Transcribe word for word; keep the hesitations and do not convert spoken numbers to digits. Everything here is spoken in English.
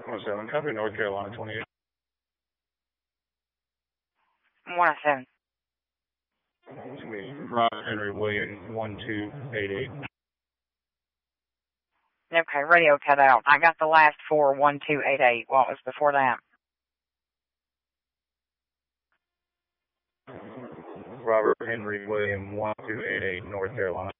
one seven, copy North Carolina twenty-eight. one seven. It's going to be Robert Henry William one two eight eight. Okay, radio cut out. I got the last four, one two eight eight. What was before that? Robert Henry William one two eight eight, North Carolina.